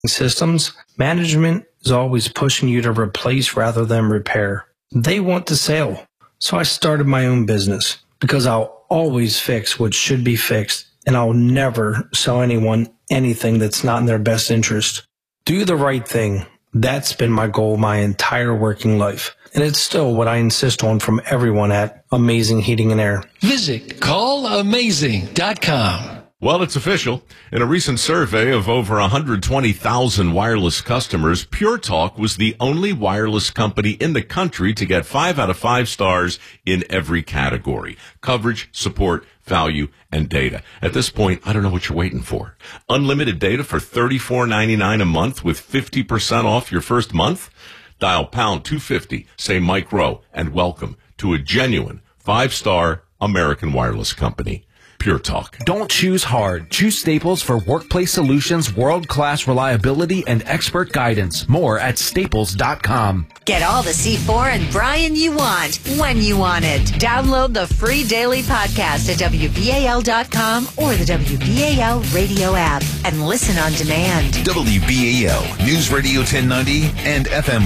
systems, management is always pushing you to replace rather than repair. They want the sale. So I started my own business because I'll always fix what should be fixed, and I'll never sell anyone anything that's not in their best interest. Do the right thing. That's been my goal my entire working life. And it's still what I insist on from everyone at Amazing Heating and Air. Visit callamazing.com. Well, it's official. In a recent survey of over 120,000 wireless customers, Pure Talk was the only wireless company in the country to get 5 out of 5 stars in every category: coverage, support, value, and data. At this point, I don't know what you're waiting for. Unlimited data for $34.99 a month with 50% off your first month? Dial pound 250, say Mike Rowe, and welcome to a genuine 5-star American wireless company. Pure Talk. Don't choose hard. Choose Staples for workplace solutions, world-class reliability, and expert guidance. More at staples.com. Get all the C4 and Brian you want, when you want it. Download the free daily podcast at WBAL.com or the WBAL radio app and listen on demand. WBAL, News Radio 1090 and FM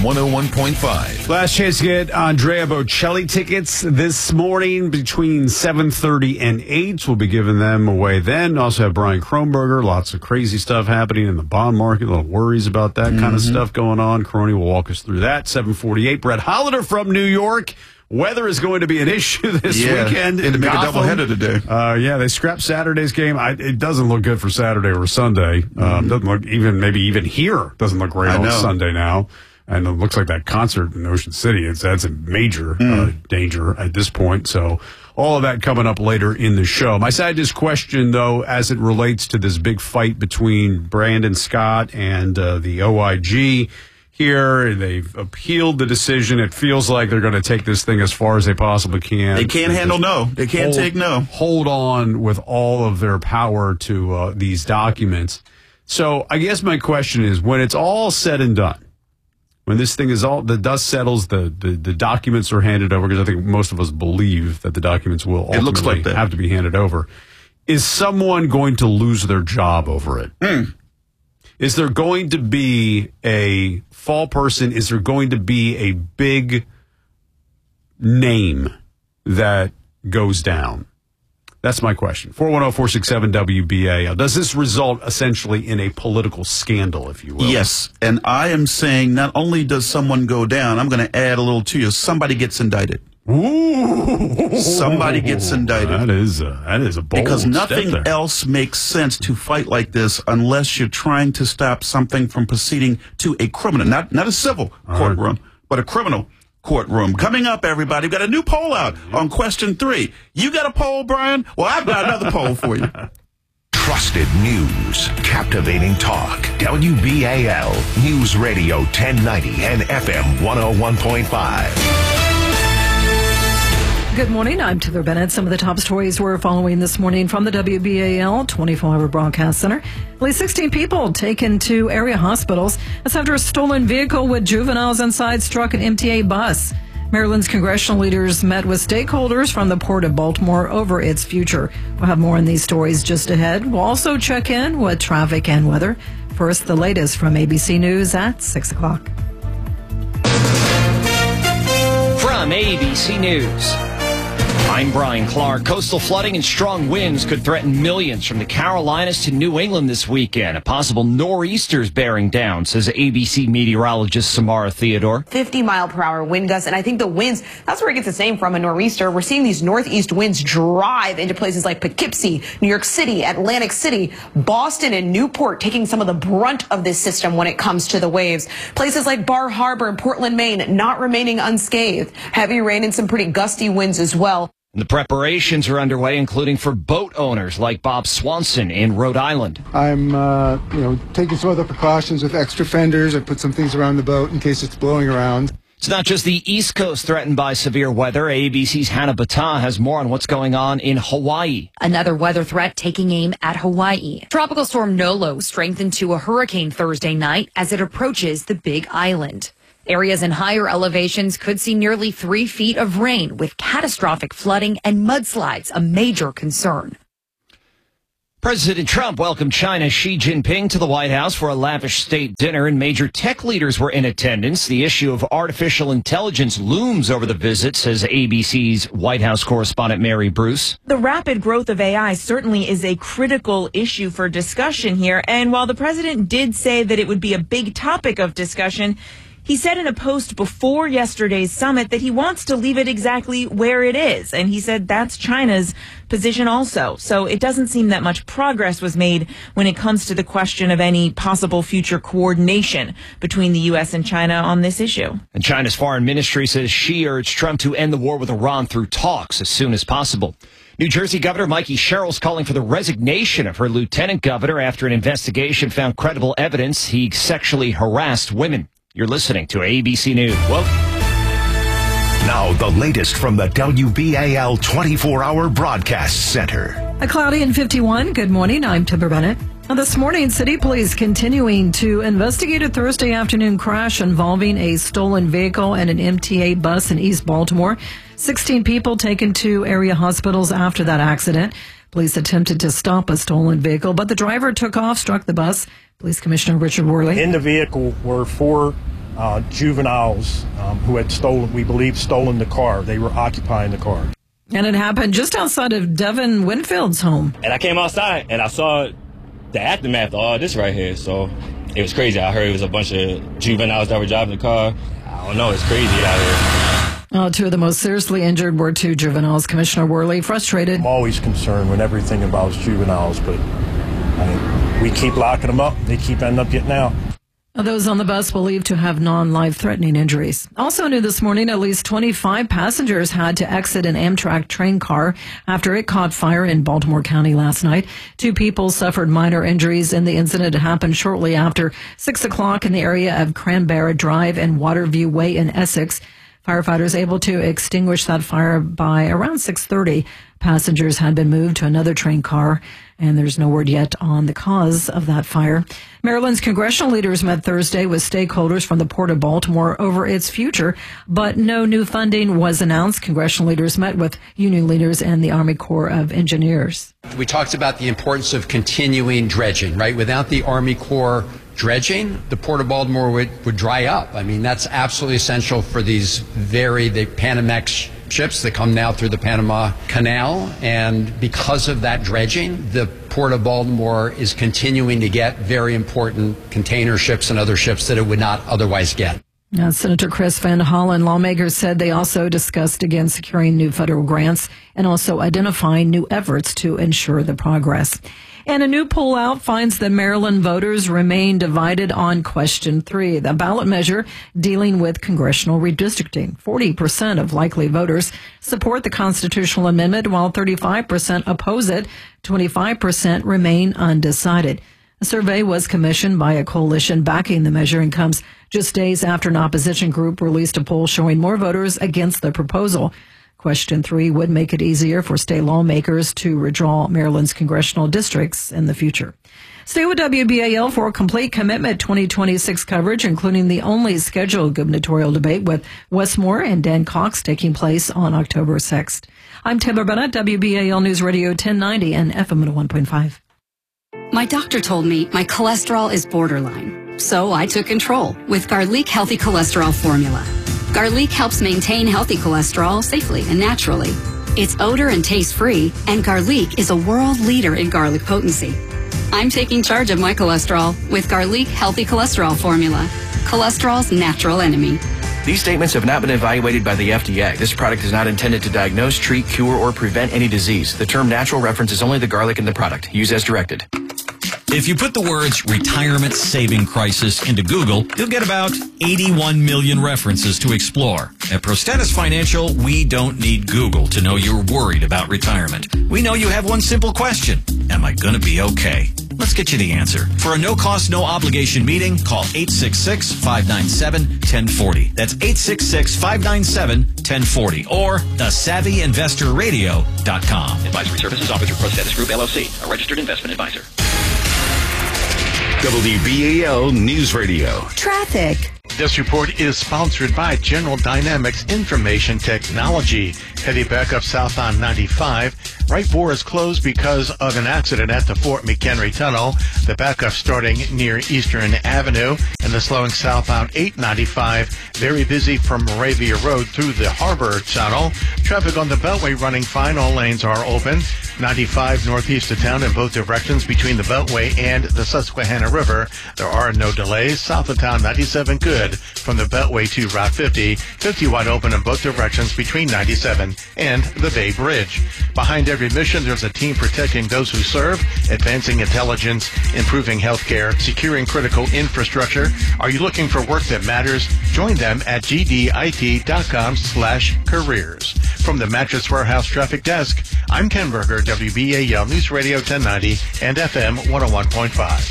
101.5. Last chance to get Andrea Bocelli tickets this morning between 7:30 and 8. We'll be giving them away then. Also have Brian Kronberger. Lots of crazy stuff happening in the bond market. A little worries about that kind of stuff going on. Crony will walk us through that. 7:48. Brett Hollander from New York. Weather is going to be an issue this weekend. And to make a doubleheader today. They scrapped Saturday's game. It doesn't look good for Saturday or Sunday. Doesn't look even here. Doesn't look great on Sunday now. And it looks like that concert in Ocean City, that's a major danger at this point. So all of that coming up later in the show. My scientist question, though, as it relates to this big fight between Brandon Scott and the OIG here, they've appealed the decision. It feels like they're going to take this thing as far as they possibly can. They can't handle no. They can't take no. Hold on with all of their power to these documents. So I guess my question is, when it's all said and done, when this thing is the dust settles, the documents are handed over, because I think most of us believe that the documents will ultimately have to be handed over. Is someone going to lose their job over it? Is there going to be a fall person? Is there going to be a big name that goes down? That's my question. 410-467-WBA. Does this result essentially in a political scandal, if you will? Yes, and I am saying not only does someone go down, I'm going to add a little to you. Somebody gets indicted. Ooh. Somebody gets indicted. That is a bold because nothing step there. else makes sense to fight like this unless you're trying to stop something from proceeding to a criminal, not a civil courtroom, but a criminal courtroom. Coming up, everybody, we've got a new poll out on question 3. You got a poll, Brian? Well, I've got another poll for you. Trusted news, captivating talk. WBAL, News Radio 1090 and FM 101.5. Good morning. I'm Taylor Bennett. Some of the top stories we're following this morning from the WBAL 24-hour broadcast center. At least 16 people taken to area hospitals. That's after a stolen vehicle with juveniles inside struck an MTA bus. Maryland's congressional leaders met with stakeholders from the Port of Baltimore over its future. We'll have more on these stories just ahead. We'll also check in with traffic and weather. First, the latest from ABC News at 6 o'clock. From ABC News, I'm Brian Clark. Coastal flooding and strong winds could threaten millions from the Carolinas to New England this weekend. A possible nor'easter's bearing down, says ABC meteorologist Samara Theodore. 50-mile-per-hour wind gusts, and I think the winds, that's where it gets the same from a nor'easter. We're seeing these northeast winds drive into places like Poughkeepsie, New York City, Atlantic City, Boston, and Newport, taking some of the brunt of this system when it comes to the waves. Places like Bar Harbor and Portland, Maine, not remaining unscathed. Heavy rain and some pretty gusty winds as well. The preparations are underway, including for boat owners like Bob Swanson in Rhode Island. I'm, taking some other precautions with extra fenders. I put some things around the boat in case it's blowing around. It's not just the East Coast threatened by severe weather. ABC's Hannah Battah has more on what's going on in Hawaii. Another weather threat taking aim at Hawaii. Tropical storm Nolo strengthened to a hurricane Thursday night as it approaches the Big Island. Areas in higher elevations could see nearly 3 feet of rain, with catastrophic flooding and mudslides a major concern. President Trump welcomed China's Xi Jinping to the White House for a lavish state dinner, and major tech leaders were in attendance. The issue of artificial intelligence looms over the visit, says ABC's White House correspondent Mary Bruce. The rapid growth of AI certainly is a critical issue for discussion here. And while the president did say that it would be a big topic of discussion, he said in a post before yesterday's summit that he wants to leave it exactly where it is. And he said that's China's position also. So it doesn't seem that much progress was made when it comes to the question of any possible future coordination between the U.S. and China on this issue. And China's foreign ministry says Xi urged Trump to end the war with Iran through talks as soon as possible. New Jersey Governor Mikey Sherrill's calling for the resignation of her lieutenant governor after an investigation found credible evidence he sexually harassed women. You're listening to ABC News. Well, now the latest from the WBAL 24-hour broadcast center. A cloudy and 51. Good morning. I'm Timber Bennett. This morning, city police continuing to investigate a Thursday afternoon crash involving a stolen vehicle and an MTA bus in East Baltimore. 16 people taken to area hospitals after that accident. Police attempted to stop a stolen vehicle, but the driver took off, struck the bus. Police Commissioner Richard Worley. In the vehicle were 4 juveniles who had stolen the car. They were occupying the car. And it happened just outside of Devin Winfield's home. And I came outside and I saw the aftermath of all this right here. So it was crazy. I heard it was a bunch of juveniles that were driving the car. I don't know. It's crazy out here. 2 of the most seriously injured were 2 juveniles. Commissioner Worley frustrated. I'm always concerned when everything involves juveniles, but we keep locking them up. They keep ending up getting out. Those on the bus believed to have non-life-threatening injuries. Also new this morning, at least 25 passengers had to exit an Amtrak train car after it caught fire in Baltimore County last night. 2 people suffered minor injuries, and the incident happened shortly after 6 o'clock in the area of Cranberry Drive and Waterview Way in Essex. Firefighters able to extinguish that fire by around 6:30. Passengers had been moved to another train car, and there's no word yet on the cause of that fire. Maryland's congressional leaders met Thursday with stakeholders from the Port of Baltimore over its future, but no new funding was announced. Congressional leaders met with union leaders and the Army Corps of Engineers. We talked about the importance of continuing dredging, right? Without the Army Corps dredging, the Port of Baltimore would dry up. I mean, that's absolutely essential for the Panamax ships that come now through the Panama Canal. And because of that dredging, the Port of Baltimore is continuing to get very important container ships and other ships that it would not otherwise get. Now, Senator Chris Van Hollen, lawmakers said they also discussed again securing new federal grants and also identifying new efforts to ensure the progress. And a new poll out finds that Maryland voters remain divided on question 3, the ballot measure dealing with congressional redistricting. 40% of likely voters support the constitutional amendment, while 35% oppose it. 25% remain undecided. A survey was commissioned by a coalition backing the measure and comes just days after an opposition group released a poll showing more voters against the proposal. Question 3 would make it easier for state lawmakers to redraw Maryland's congressional districts in the future. Stay with WBAL for a complete Commitment 2026 coverage, including the only scheduled gubernatorial debate with Wes Moore and Dan Cox taking place on October 6th. I'm Timber Bennett, WBAL News Radio 1090 and FM 101.5. My doctor told me my cholesterol is borderline, so I took control with Garlic Healthy Cholesterol Formula. Garlic helps maintain healthy cholesterol safely and naturally. It's odor and taste-free, and Garlic is a world leader in garlic potency. I'm taking charge of my cholesterol with Garlic Healthy Cholesterol Formula, cholesterol's natural enemy. These statements have not been evaluated by the FDA. This product is not intended to diagnose, treat, cure, or prevent any disease. The term natural references only the garlic in the product. Use as directed. If you put the words retirement saving crisis into Google, you'll get about 81 million references to explore. At Prostatus Financial, we don't need Google to know you're worried about retirement. We know you have one simple question. Am I going to be okay? Let's get you the answer. For a no-cost, no-obligation meeting, call 866-597-1040. That's 866-597-1040 or thesavvyinvestorradio.com. Advisory services offered through Prostatus Group, LLC, a registered investment advisor. WBAL News Radio. Traffic. This report is sponsored by General Dynamics Information Technology. Heavy backup southbound 95. Right 4 is closed because of an accident at the Fort McHenry Tunnel. The backup starting near Eastern Avenue, and the slowing southbound 895. Very busy from Moravia Road through the Harbor Tunnel. Traffic on the Beltway running fine. All lanes are open. 95 northeast of town in both directions between the Beltway and the Susquehanna River. There are no delays. South of town 97 good from the Beltway to Route 50. 50 wide open in both directions between 97 and the Bay Bridge. Behind every mission, there's a team protecting those who serve, advancing intelligence, improving healthcare, securing critical infrastructure. Are you looking for work that matters? Join them at gdit.com/careers. From the Mattress Warehouse Traffic Desk, I'm Ken Berger, WBAL News Radio 1090 and FM 101.5.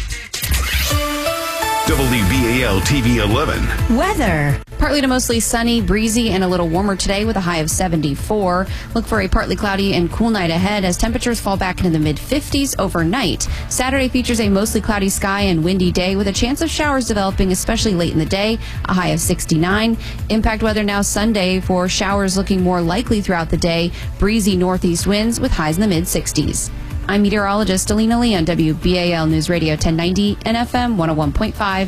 WBAL TV 11. Weather. Partly to mostly sunny, breezy, and a little warmer today with a high of 74. Look for a partly cloudy and cool night ahead as temperatures fall back into the mid-50s overnight. Saturday features a mostly cloudy sky and windy day with a chance of showers developing, especially late in the day, a high of 69. Impact weather now Sunday for showers looking more likely throughout the day. Breezy northeast winds with highs in the mid-60s. I'm meteorologist Alina Lee on WBAL News Radio 1090 and FM 101.5.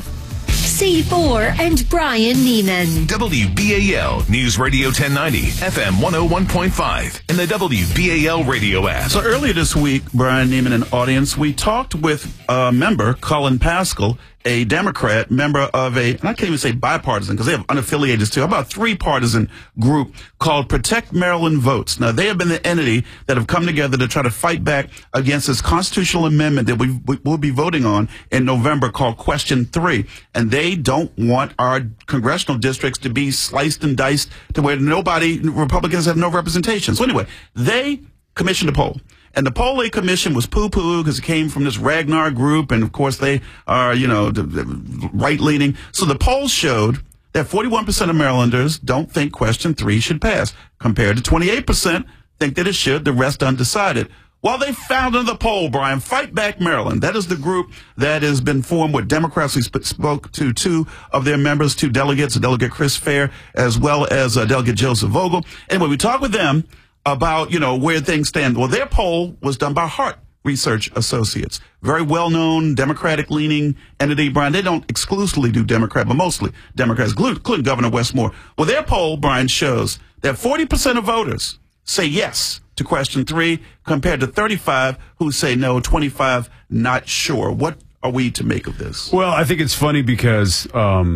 C4 and Brian Neiman. WBAL News Radio 1090, FM 101.5, and the WBAL radio app. So earlier this week, Brian Neiman and audience, we talked with a member, Colin Pascal, a Democrat, member of and I can't even say bipartisan because they have unaffiliated too, about a 3-partisan group called Protect Maryland Votes. Now, they have been the entity that have come together to try to fight back against this constitutional amendment that we will be voting on in November called Question 3. And they don't want our congressional districts to be sliced and diced to where Republicans have no representation. So anyway, they commissioned a poll. And the poll they commissioned was poo-poo because it came from this Ragnar group. And, of course, they are, right-leaning. So the poll showed that 41% of Marylanders don't think Question 3 should pass, compared to 28% think that it should, the rest undecided. Well, they found in the poll, Brian, Fight Back Maryland. That is the group that has been formed with Democrats. We spoke to 2 of their members, 2 delegates, Delegate Chris Fair, as well as Delegate Joseph Vogel. Anyway, we talked with them about, where things stand. Well, their poll was done by Hart Research Associates, very well-known Democratic-leaning entity, Brian. They don't exclusively do Democrat, but mostly Democrats, including Governor Westmore. Well, their poll, Brian, shows that 40% of voters say yes to Question 3, compared to 35 who say no, 25 not sure. What are we to make of this? Well, I think it's funny because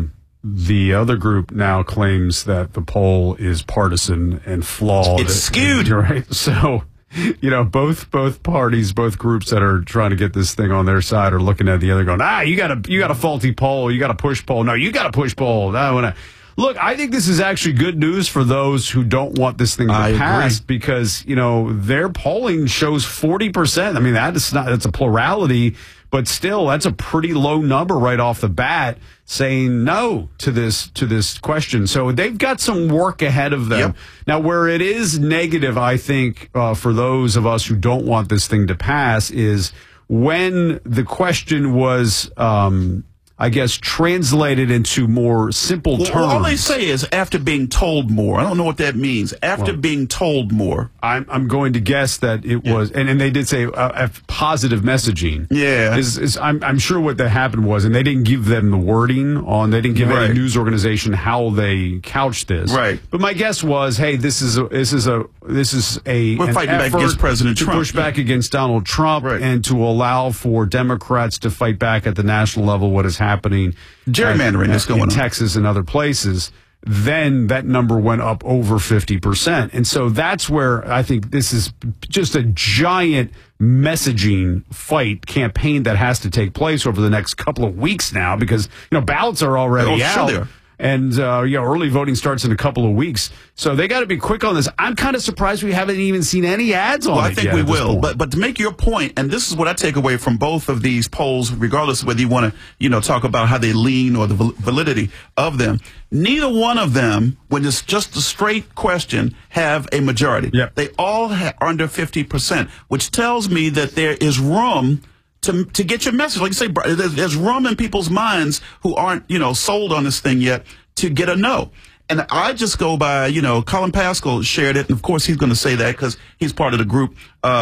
the other group now claims that the poll is partisan and flawed. It's skewed. Right? So, both parties, both groups that are trying to get this thing on their side are looking at the other going, you got a faulty poll. You got a push poll. No, you got a push poll. Look, I think this is actually good news for those who don't want this thing to pass because, their polling shows 40%. I mean, that's a plurality, but still, that's a pretty low number right off the bat saying no to this question. So they've got some work ahead of them. Yep. Now, where it is negative, I think, for those of us who don't want this thing to pass is when the question was translated into more simple terms. All they say is after being told more. I don't know what that means. After being told more. I'm going to guess that it was, and they did say positive messaging. Yeah. I'm sure what that happened was, and they didn't give them the wording on, they didn't give any news organization how they couched this. Right. But my guess was, hey, this is we're fighting back against President Trump. To push back against Donald Trump and to allow for Democrats to fight back at the national level what is happening. Gerrymandering is going on in Texas and other places. Then that number went up over 50%. And so that's where I think this is just a giant messaging campaign that has to take place over the next couple of weeks now because, ballots are already out. Sure. And, early voting starts in a couple of weeks. So they got to be quick on this. I'm kind of surprised we haven't even seen any ads on it. Well, I think we will. But to make your point, and this is what I take away from both of these polls, regardless of whether you want to, talk about how they lean or the validity of them, neither one of them, when it's just a straight question, have a majority. Yep. They all are under 50%, which tells me that there is room to get your message. Like you say, there's room in people's minds who aren't, sold on this thing yet to get a no. And I just go by, Colin Pascal shared it. And of course, he's going to say that because he's part of the group,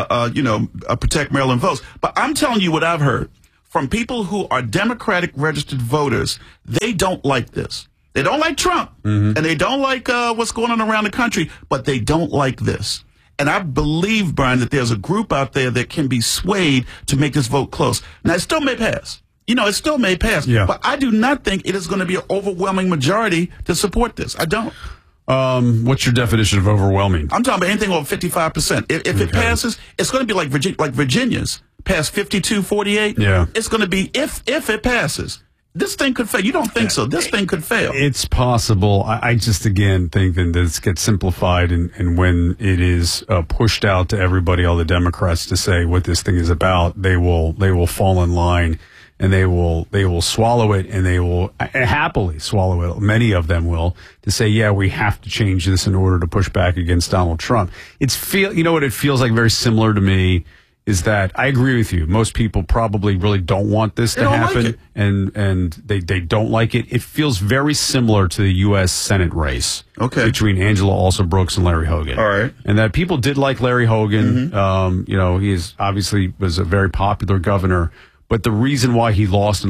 Protect Maryland Votes. But I'm telling you what I've heard from people who are Democratic registered voters. They don't like this. They don't like Trump, and they don't like what's going on around the country, but they don't like this. And I believe, Brian, that there's a group out there that can be swayed to make this vote close. Now, it still may pass. It still may pass. Yeah. But I do not think it is going to be an overwhelming majority to support this. I don't. What's your definition of overwhelming? I'm talking about anything over 55%. If it passes, it's going to be like Virginia's past 52-48. Yeah. It's going to be if it passes. This thing could fail. You don't think so? This thing could fail. It's possible. I just, again, think that this gets simplified, and when it is pushed out to everybody, all the Democrats, to say what this thing is about, they will fall in line, and they will swallow it, and they will happily swallow it. Many of them will, to say, yeah, we have to change this in order to push back against Donald Trump. You know what it feels like, very similar to me, is that I agree with you. Most people probably really don't want this to happen, like and they don't like it. It feels very similar to the U.S. Senate race between Angela Alsop-Brooks and Larry Hogan. All right. And that people did like Larry Hogan. He obviously was a very popular governor, but the reason why he lost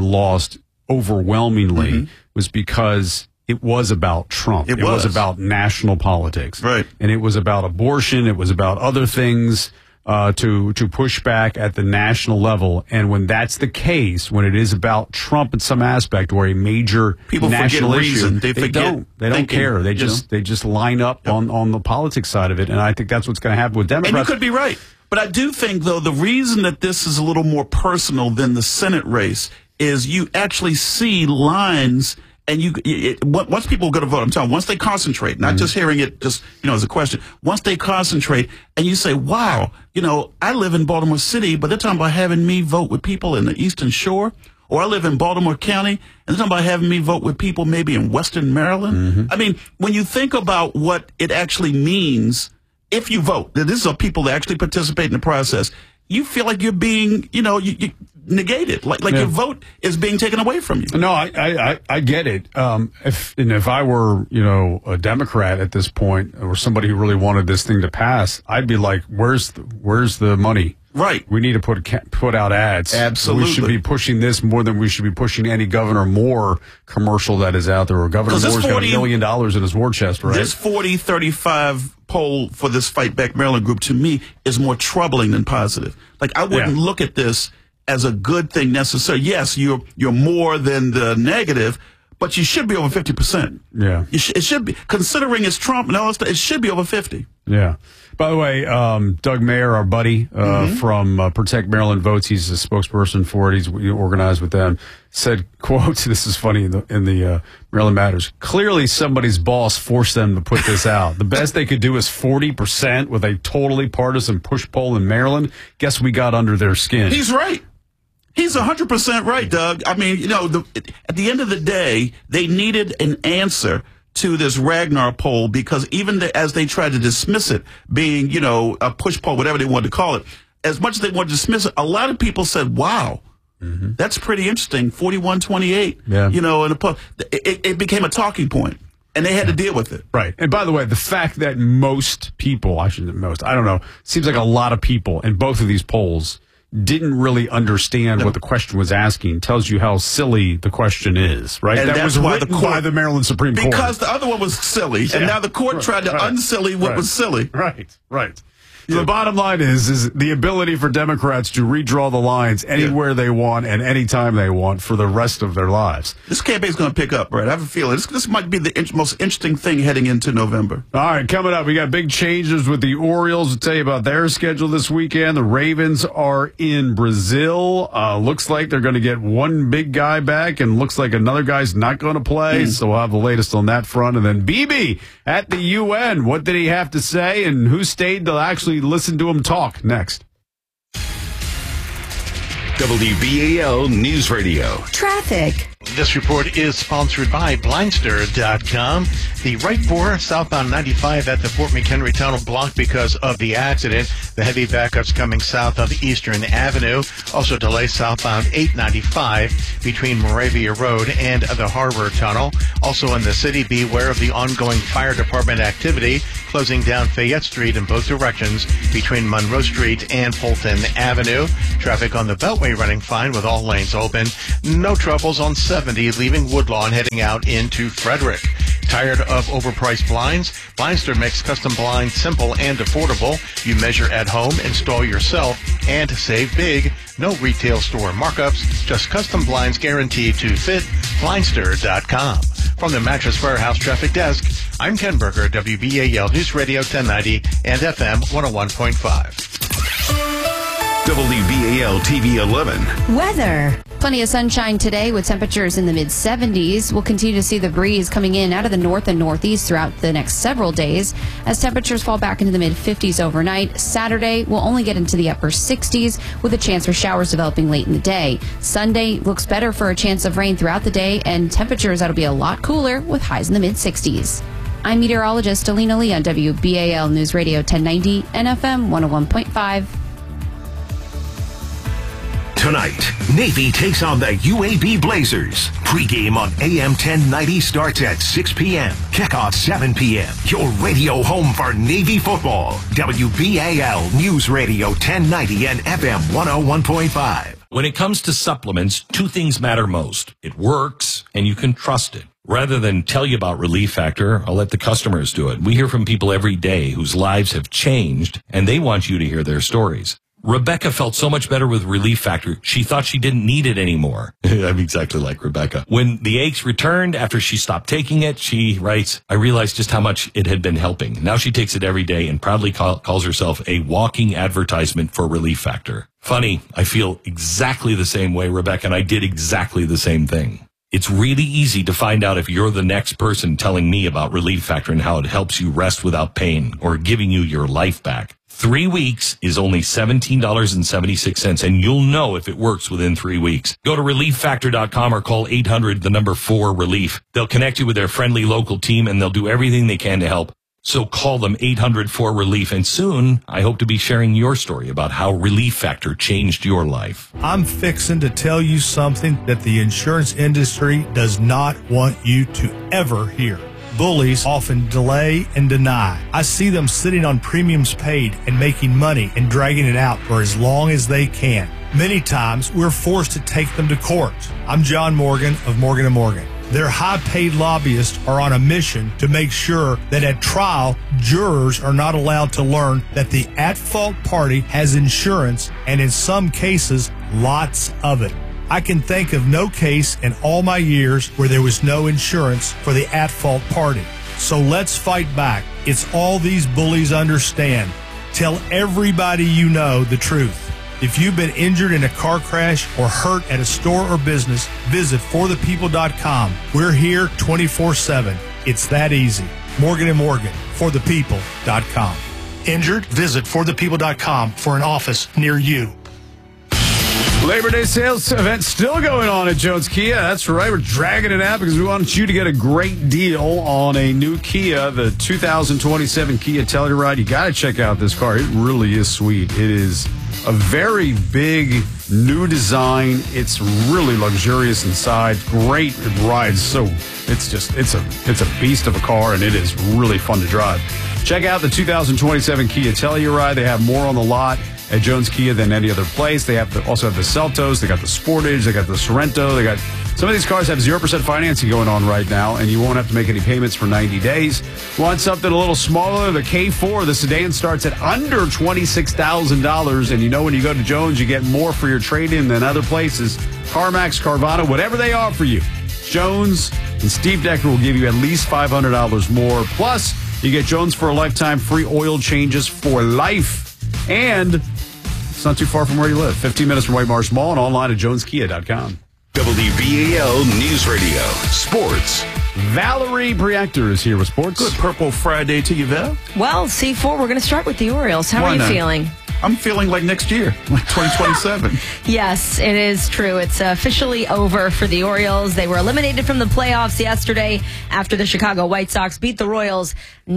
overwhelmingly was because it was about Trump. It was about national politics. Right. And it was about abortion. It was about other things. To push back at the national level. And when that's the case, when it is about Trump in some aspect or a major national issue, they don't care. They just line up on the politics side of it. And I think that's what's going to happen with Democrats. And you could be right. But I do think, though, the reason that this is a little more personal than the Senate race is you actually see lines. And once people go to vote, I'm telling you, once they concentrate, not just hearing it just, as a question, once they concentrate and you say, wow, I live in Baltimore City, but they're talking about having me vote with people in the Eastern Shore, or I live in Baltimore County, and they're talking about having me vote with people maybe in Western Maryland. I mean, when you think about what it actually means, if you vote, that this are people that actually participate in the process, you feel like you're being, you negated, like your vote is being taken away from you. No, I get it. If I were, a Democrat at this point, or somebody who really wanted this thing to pass, I'd be like, where's the money? Right. We need to put out ads. Absolutely. We should be pushing this more than we should be pushing any Governor Moore commercial that is out there. Or Governor Moore's got $1 million in his war chest, right? This 40-35 poll for this Fight Back Maryland group, to me, is more troubling than positive. Like, I wouldn't look at this as a good thing necessarily. Yes, you're more than the negative, but you should be over 50%. Yeah. It should be, considering it's Trump and all that stuff, it should be over 50. Yeah. By the way, Doug Mayer, our buddy from Protect Maryland Votes, he's a spokesperson for it. He's organized with them. Said, quote, this is funny in the Maryland Matters, clearly somebody's boss forced them to put this out. The best they could do is 40% with a totally partisan push poll in Maryland. Guess we got under their skin. He's right. He's 100% right, Doug. I mean, at the end of the day, they needed an answer to this Ragnar poll, because even as they tried to dismiss it being, a push poll, whatever they wanted to call it, as much as they wanted to dismiss it, a lot of people said, wow, that's pretty interesting, 41-28, in a poll. It became a talking point, and they had to deal with it. Right. And by the way, the fact that most people, I don't know, seems like a lot of people in both of these polls didn't really understand what the question was asking tells you how silly the question is, right? And that was why written by the Maryland Supreme Court. Because the other one was silly, and now the court tried to unsilly what was silly. Right. So the bottom line is the ability for Democrats to redraw the lines anywhere they want and anytime they want for the rest of their lives. This campaign's going to pick up, right? I have a feeling this might be the most interesting thing heading into November. All right, coming up, we got big changes with the Orioles. We'll tell you about their schedule this weekend. The Ravens are in Brazil. Looks like they're going to get one big guy back, and looks like another guy's not going to play. So we'll have the latest on that front. And then BB at the UN. What did he have to say, and who stayed to actually listen to him talk? Next. WBAL News Radio. Traffic. This report is sponsored by Blindster.com. The right bore southbound 95 at the Fort McHenry Tunnel blocked because of the accident. The heavy backups coming south of Eastern Avenue. Also delays southbound 895 between Moravia Road and the Harbor Tunnel. Also in the city, beware of the ongoing fire department activity, closing down Fayette Street in both directions between Monroe Street and Fulton Avenue. Traffic on the Beltway running fine with all lanes open. No troubles on 70 leaving Woodlawn heading out into Frederick. Tired of overpriced blinds? Blindster makes custom blinds simple and affordable. You measure at home, install yourself, and save big. No retail store markups, just custom blinds guaranteed to fit. Blindster.com. From the Mattress Warehouse Traffic Desk, I'm Ken Berger, WBAL News Radio 1090 and FM 101.5. WBAL TV 11. Weather. Plenty of sunshine today with temperatures in the mid-70s. We'll continue to see the breeze coming in out of the north and northeast throughout the next several days as temperatures fall back into the mid-50s overnight. Saturday, we'll only get into the upper 60s with a chance for showers developing late in the day. Sunday looks better for a chance of rain throughout the day and temperatures that'll be a lot cooler with highs in the mid-60s. I'm meteorologist Alina Lee on WBAL News Radio 1090 and FM 101.5. Tonight, Navy takes on the UAB Blazers. Pre-game on AM 1090 starts at 6 p.m. Kickoff 7 p.m. Your radio home for Navy football. WBAL News Radio 1090 and FM 101.5. When it comes to supplements, two things matter most. It works, and you can trust it. Rather than tell you about Relief Factor, I'll let the customers do it. We hear from people every day whose lives have changed, and they want you to hear their stories. Rebecca felt so much better with Relief Factor, she thought she didn't need it anymore. I'm exactly like Rebecca. When the aches returned after she stopped taking it, she writes, I realized just how much it had been helping. Now she takes it every day and proudly calls herself a walking advertisement for Relief Factor. Funny, I feel exactly the same way, Rebecca, and I did exactly the same thing. It's really easy to find out if you're the next person telling me about Relief Factor and how it helps you rest without pain or giving you your life back. 3 weeks is only $17.76, and you'll know if it works within 3 weeks. Go to ReliefFactor.com or call 800-4-RELIEF. They'll connect you with their friendly local team, and they'll do everything they can to help. So call them 800-4-RELIEF, and soon I hope to be sharing your story about how Relief Factor changed your life. I'm fixing to tell you something that the insurance industry does not want you to ever hear. Bullies often delay and deny. I see them sitting on premiums paid and making money and dragging it out for as long as they can. Many times, we're forced to take them to court. I'm John Morgan of Morgan & Morgan. Their high-paid lobbyists are on a mission to make sure that at trial, jurors are not allowed to learn that the at-fault party has insurance, and in some cases, lots of it. I can think of no case in all my years where there was no insurance for the at-fault party. So let's fight back. It's all these bullies understand. Tell everybody you know the truth. If you've been injured in a car crash or hurt at a store or business, visit forthepeople.com. We're here 24/7. It's that easy. Morgan & Morgan, forthepeople.com. Injured? Visit forthepeople.com for an office near you. Labor Day sales event still going on at Jones Kia. That's right. We're dragging it out because we want you to get a great deal on a new Kia, the 2027 Kia Telluride. You got to check out this car. It really is sweet. It is a very big new design. It's really luxurious inside. Great. It rides so it's a beast of a car, and it is really fun to drive. Check out the 2027 Kia Telluride. They have more on the lot at Jones Kia than any other place. They also have the Seltos, they got the Sportage, they got the Sorento, they got some of these cars have 0% financing going on right now, and you won't have to make any payments for 90 days. Want something a little smaller? The K4, the sedan starts at under $26,000, and you know when you go to Jones, you get more for your trade-in than other places. CarMax, Carvana, whatever they offer you. Jones and Steve Decker will give you at least $500 more. Plus, you get Jones for a lifetime, free oil changes for life. And it's not too far from where you live. 15 minutes from White Marsh Mall and online at joneskia.com. WBAL News Radio. Sports. Valerie Briactor is here with sports. Good Purple Friday to you, Val. Well, C4, we're going to start with the Orioles. How are you feeling? I'm feeling like next year, like 2027. Yes, it is true. It's officially over for the Orioles. They were eliminated from the playoffs yesterday after the Chicago White Sox beat the Royals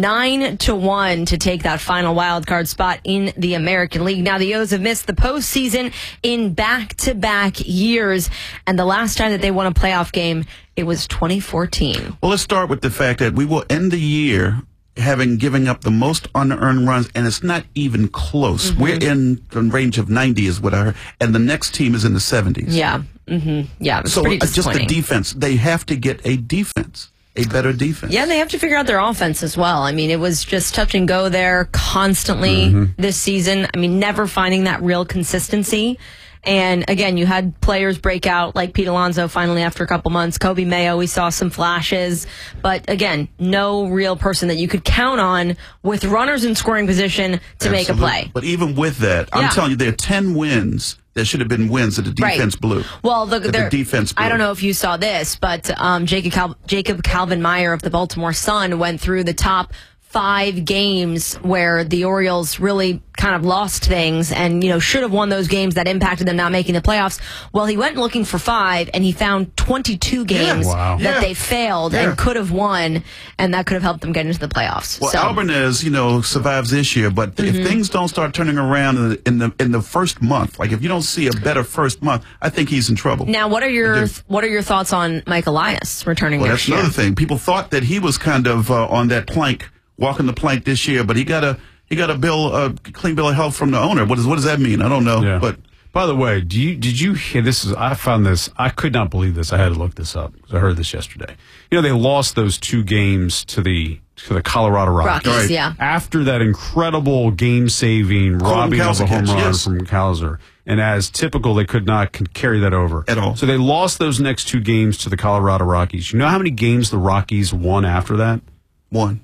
9-1 to take that final wild card spot in the American League. Now, the O's have missed the postseason in back-to-back years, and the last time that they won a playoff game, it was 2014. Well, let's start with the fact that we will end the year having given up the most unearned runs, and it's not even close. Mm-hmm. We're in the range of 90 is what I heard, and the next team is in the 70s. Yeah. Mm-hmm. Yeah, it's so pretty just disappointing. the defense. They have to get a defense, a better defense. Yeah, they have to figure out their offense as well. I mean, it was just touch and go there constantly this season. I mean, never finding that real consistency. And again, you had players break out like Pete Alonso finally after a couple months. Kobe Mayo, we saw some flashes. But again, no real person that you could count on with runners in scoring position to make a play. But even with that, I'm telling you, there are 10 wins that should have been wins that the defense blew. Well, the defense blew. I don't know if you saw this, but Jacob Calvin-Meyer of the Baltimore Sun went through the top 5 games where the Orioles really kind of lost things and, should have won those games that impacted them not making the playoffs. Well, he went looking for 5 and he found 22 games that they failed and could have won, and that could have helped them get into the playoffs. Well, Albanez, survives this year, but if things don't start turning around in the first month, like if you don't see a better first month, I think he's in trouble. Now, what are your thoughts on Mike Elias returning next year? That's another thing. People thought that he was kind of on that plank, walking the plank this year, but he got a clean bill of health from the owner. What does that mean? I don't know. Yeah. But by the way, did you hear this? I found this. I could not believe this. I had to look this up because I heard this yesterday. They lost those 2 games to the Colorado Rockies. Right. Yeah. After that incredible game-saving robbing of a home run from Cowser. And as typical, they could not carry that over. At all. So they lost those next 2 games to the Colorado Rockies. You know how many games the Rockies won after that? 1.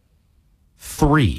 3.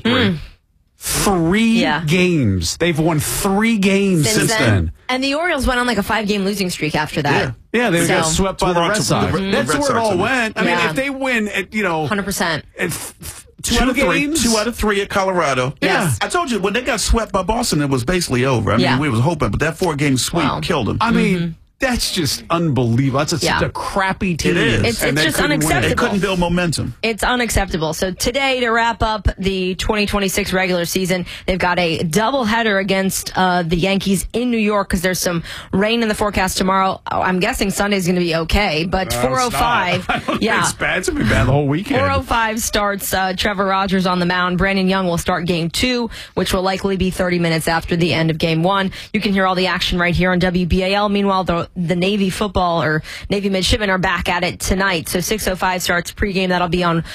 3 games. They've won 3 games since then. And the Orioles went on like a 5-game losing streak after that. Yeah, they got swept by the Red Sox. That's where it all went. I mean, if they win at, 100%. 2 out of 3. 2 out of 3 at Colorado. Yes. I told you, when they got swept by Boston, it was basically over. I mean, we was hoping, but that 4-game sweep killed them. I mean, that's just unbelievable. That's such a crappy team. It is. It's just unacceptable. They couldn't build momentum. It's unacceptable. So today, to wrap up the 2026 regular season, they've got a doubleheader against the Yankees in New York because there's some rain in the forecast tomorrow. I'm guessing Sunday's going to be okay, but 4:05. It's bad. It's going to be bad the whole weekend. 4:05 starts Trevor Rogers on the mound. Brandon Young will start game 2, which will likely be 30 minutes after the end of game 1. You can hear all the action right here on WBAL. Meanwhile, the Navy football or Navy midshipmen are back at it tonight. So 6:05 starts pregame. That'll be on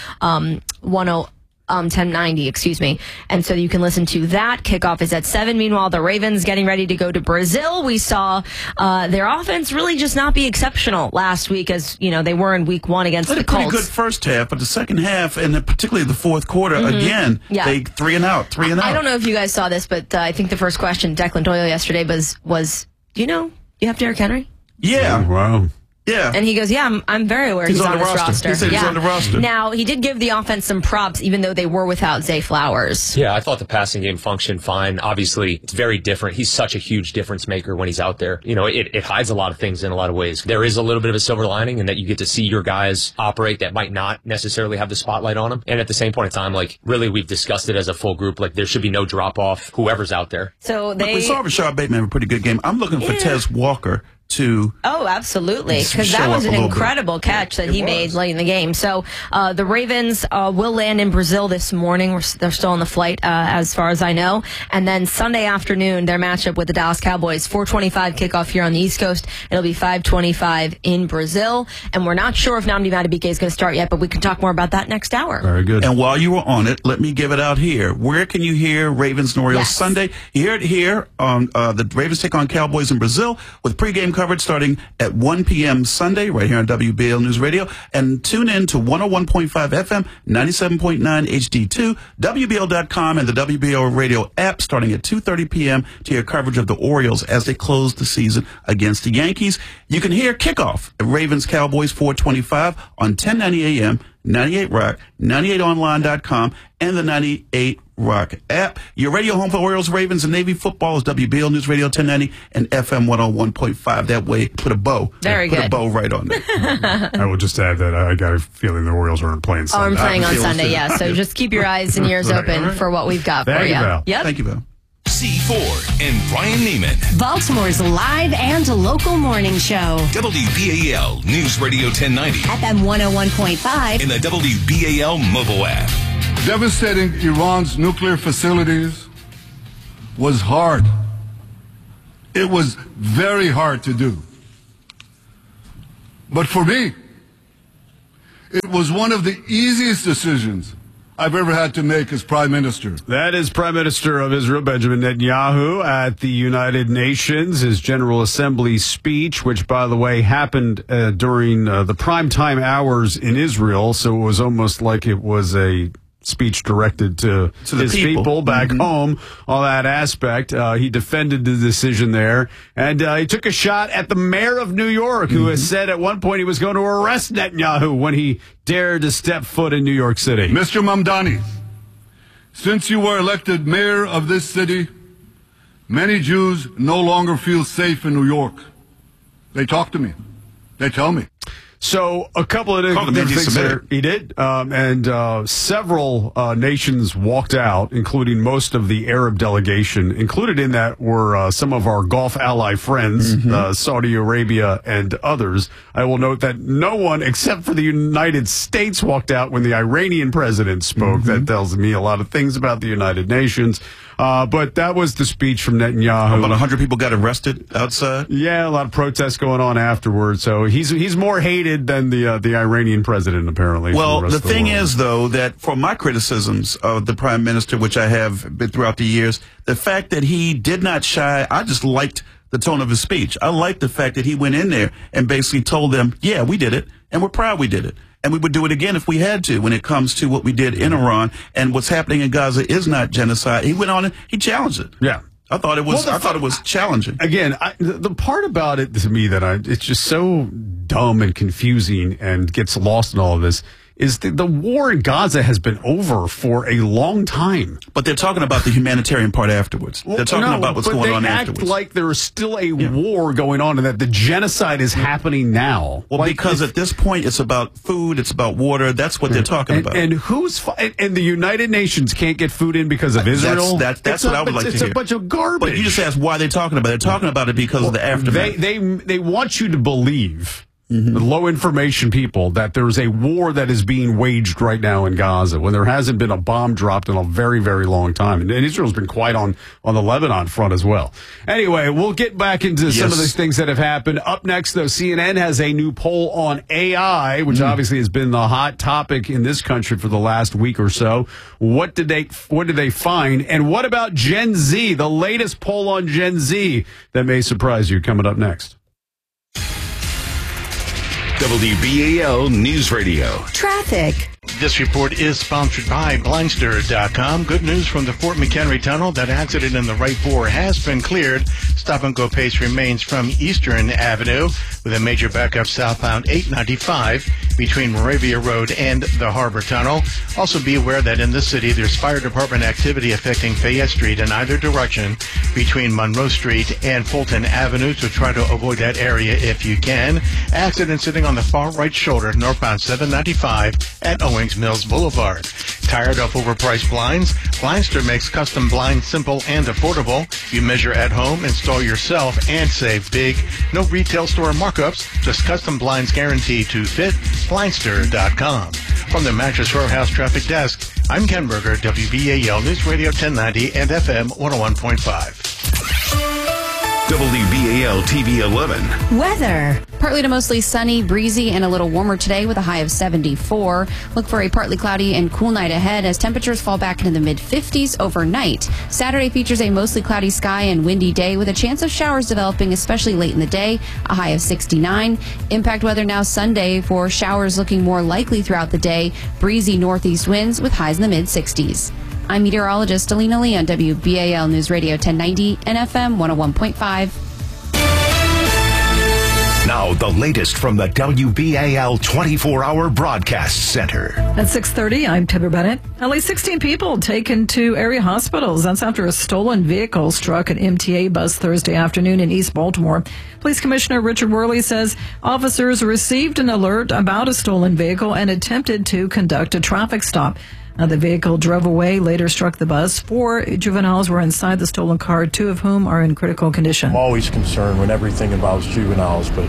1090, excuse me. And so you can listen to that. Kickoff is at 7. Meanwhile, the Ravens getting ready to go to Brazil. We saw their offense really just not be exceptional last week as, they were in week 1 against the Colts. Pretty good first half, but the second half, and particularly the fourth quarter, again, they 3 and out. I don't know if you guys saw this, but I think the first question, Declan Doyle yesterday was do you have Derrick Henry? Yeah. Oh, wow. Yeah. And he goes, I'm very aware he's on this roster. He said he's on the roster. Now, he did give the offense some props, even though they were without Zay Flowers. Yeah, I thought the passing game functioned fine. Obviously, it's very different. He's such a huge difference maker when he's out there. It hides a lot of things in a lot of ways. There is a little bit of a silver lining in that you get to see your guys operate that might not necessarily have the spotlight on them. And at the same point in time, really, we've discussed it as a full group. There should be no drop-off, whoever's out there. So we saw Rashad Bateman have a pretty good game. I'm looking for Tez Walker to absolutely, because that was an incredible catch that he made late in the game. So the Ravens will land in Brazil this morning. They're still on the flight as far as I know, and then Sunday afternoon their matchup with the Dallas Cowboys, 4:25 kickoff here on the East Coast. It'll be 5:25 in Brazil, and we're not sure if Nnamdi Madubuike is going to start yet, but we can talk more about that next hour. Very good. And while you were on it, let me give it out here. Where can you hear Ravens and Orioles Sunday? You hear it here on the Ravens take on Cowboys in Brazil with pregame coverage starting at 1 p.m. Sunday right here on WBAL News Radio. And tune in to 101.5 FM, 97.9 HD2, WBL.com, and the WBL Radio app starting at 2:30 p.m. to hear coverage of the Orioles as they close the season against the Yankees. You can hear kickoff at Ravens Cowboys 4:25 on 1090 a.m. 98 Rock, 98online.com, and the 98 Rock app. Your radio home for Orioles, Ravens, and Navy football is WBL News Radio 1090 and FM 101.5. That way, put a bow. Very put good. a bow right on there. I will just add that I got a feeling the Orioles aren't playing Sunday. I'm playing on Sunday, yeah. So just keep your eyes and ears open for what we've got for you. Val. Yep. Thank you, Val. C4 and Brian Neiman. Baltimore's live and local morning show. WBAL News Radio 1090. FM 101.5. In the WBAL mobile app. Devastating Iran's nuclear facilities was hard. It was very hard to do. But for me, it was one of the easiest decisions I've ever had to make as Prime Minister. That is Prime Minister of Israel, Benjamin Netanyahu, at the United Nations, his General Assembly speech, which, by the way, happened during the primetime hours in Israel, so it was almost like it was a speech directed to his people back home on that aspect. He defended the decision there, and he took a shot at the mayor of New York, who has said at one point he was going to arrest Netanyahu when he dared to step foot in New York City. Mr. Mamdani, since you were elected mayor of this city, many Jews no longer feel safe in New York. They talk to me. They tell me. So a couple of different things there. He did. And several nations walked out, including most of the Arab delegation. Included in that were some of our Gulf ally friends, Saudi Arabia and others. I will note that no one except for the United States walked out when the Iranian president spoke. That tells me a lot of things about the United Nations. But that was the speech from Netanyahu. About 100 people got arrested outside. Yeah, a lot of protests going on afterwards. So he's more hated than the Iranian president, apparently. Well, the thing is, though, that for my criticisms of the Prime Minister, which I have been throughout the years, the fact that he did not shy, I just liked the tone of his speech. I liked the fact that he went in there and basically told them, yeah, we did it, and we're proud we did it. And we would do it again if we had to when it comes to what we did in Iran. And what's happening in Gaza is not genocide. He went on and he challenged it. Yeah. I thought it was. I thought it was challenging. Again, the part about it to me that it's just so dumb and confusing and gets lost in all of this is the war in Gaza has been over for a long time. But they're talking about the humanitarian part afterwards. They're talking about what's going on afterwards. They act like there is still a war going on and that the genocide is happening now. Well, because at this point it's about food, it's about water. That's what they're talking about. And and the United Nations can't get food in because of Israel? That's what I would like to hear. It's a bunch of garbage. But you just asked why they're talking about it. They're talking about it because of the aftermath. They want you to believe, the low information people, that there's a war that is being waged right now in Gaza when there hasn't been a bomb dropped in a very, very long time. And Israel's been quiet on the Lebanon front as well. Anyway, we'll get back into some of these things that have happened. Up next, though, CNN has a new poll on AI, which obviously has been the hot topic in this country for the last week or so. What did they find? And what about Gen Z? The latest poll on Gen Z that may surprise you coming up next. WBAL News Radio. Traffic. This report is sponsored by Blindster.com. Good news from the Fort McHenry Tunnel. That accident in the right bore has been cleared. Stop-and-go pace remains from Eastern Avenue with a major backup southbound 895 between Moravia Road and the Harbor Tunnel. Also be aware that in the city there's fire department activity affecting Fayette Street in either direction between Monroe Street and Fulton Avenue, so try to avoid that area if you can. Accident sitting on the far right shoulder northbound 795 at Owings Mills Boulevard. Tired of overpriced blinds? Blindster makes custom blinds simple and affordable. You measure at home, install yourself, and save big. No retail store markups, just custom blinds guaranteed to fit. Blindster.com. From the Mattress Row Traffic Desk, I'm Ken Berger, WBAL News Radio 1090 and FM 101.5. WBAL TV 11. Weather. Partly to mostly sunny, breezy, and a little warmer today with a high of 74. Look for a partly cloudy and cool night ahead as temperatures fall back into the mid-50s overnight. Saturday features a mostly cloudy sky and windy day with a chance of showers developing, especially late in the day, a high of 69. Impact weather now Sunday for showers looking more likely throughout the day. Breezy northeast winds with highs in the mid-60s. I'm meteorologist Alina Lee on WBAL News Radio 1090 and FM 101.5. Now, the latest from the WBAL 24-hour broadcast center. At 6:30, I'm Tipper Bennett. At least 16 people taken to area hospitals. That's after a stolen vehicle struck an MTA bus Thursday afternoon in East Baltimore. Police Commissioner Richard Worley says officers received an alert about a stolen vehicle and attempted to conduct a traffic stop. The vehicle drove away, later struck the bus. 4 juveniles were inside the stolen car, 2 of whom are in critical condition. I'm always concerned when everything involves juveniles, but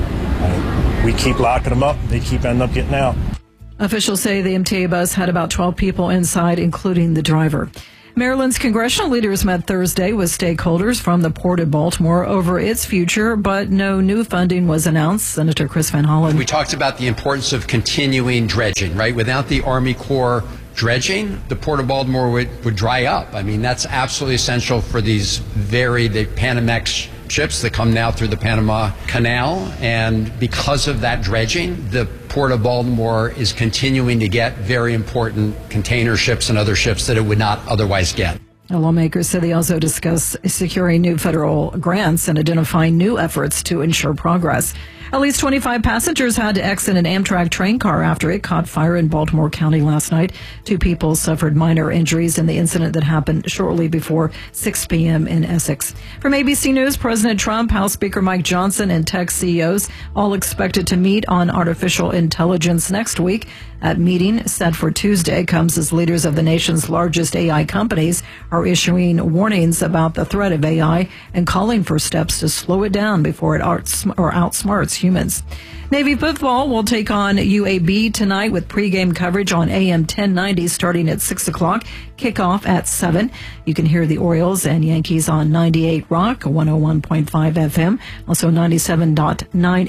we keep locking them up. They keep ending up getting out. Officials say the MTA bus had about 12 people inside, including the driver. Maryland's congressional leaders met Thursday with stakeholders from the Port of Baltimore over its future, but no new funding was announced. Senator Chris Van Hollen. We talked about the importance of continuing dredging, right? Without the Army Corps dredging, the Port of Baltimore would dry up. I mean, that's absolutely essential for the Panamax ships that come now through the Panama Canal. And because of that dredging, the Port of Baltimore is continuing to get very important container ships and other ships that it would not otherwise get. Lawmakers said they also discussed securing new federal grants and identifying new efforts to ensure progress. At least 25 passengers had to exit an Amtrak train car after it caught fire in Baltimore County last night. 2 people suffered minor injuries in the incident that happened shortly before 6 p.m. in Essex. From ABC News, President Trump, House Speaker Mike Johnson, and tech CEOs all expected to meet on artificial intelligence next week. That meeting, set for Tuesday, comes as leaders of the nation's largest AI companies are issuing warnings about the threat of AI and calling for steps to slow it down before it outsmarts humans. Navy football will take on UAB tonight with pregame coverage on AM 1090 starting at 6 o'clock. Kickoff at 7. You can hear the Orioles and Yankees on 98 Rock, 101.5 FM, also 97.9